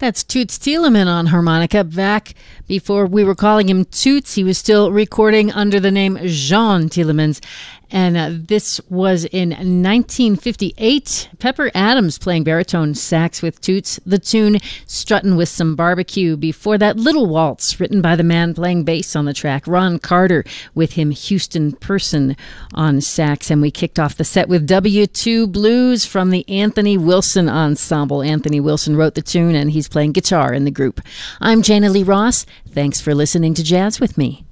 That's Toots Thielemans on harmonica. Back before we were calling him Toots, he was still recording under the name Jean Thielemans. And this was in 1958. Pepper Adams playing baritone sax with Toots. The tune Struttin' with Some Barbecue. Before that, Little Waltz, written by the man playing bass on the track, Ron Carter, with him Houston Person on sax. And we kicked off the set with W2 Blues from the Anthony Wilson Ensemble. Anthony Wilson wrote the tune, and he's playing guitar in the group. I'm Jana Lee Ross. Thanks for listening to Jazz with Me.